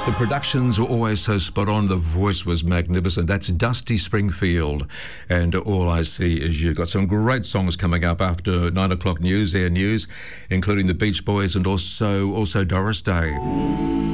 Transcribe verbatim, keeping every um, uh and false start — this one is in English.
The productions were always so spot on. The voice was magnificent. That's Dusty Springfield and All I See Is You. Got some great songs coming up after nine o'clock news, Air News, including the Beach Boys and also also Doris Day.